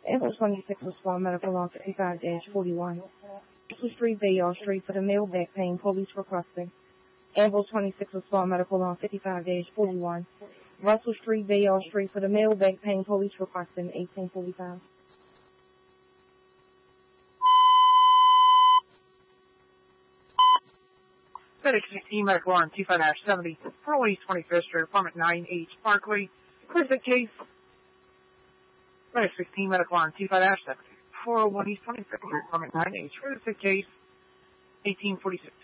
Ambulance 26 was Swan Medical Law 55-41. Russell Street, Bayard Street for the male back pain, police requesting. Ambulance 26 was Swan Medical Law 55-41. Russell Street, Bayard Street for the male back pain, police requesting 1845. FedEx 16 Medical Line 25-70 for East 25th Street, Apartment 9H Parkway. Clear the case. FedEx 16 Medical Line 25-70 401 East 25th Street, Apartment 9H. Clear the case. 1846.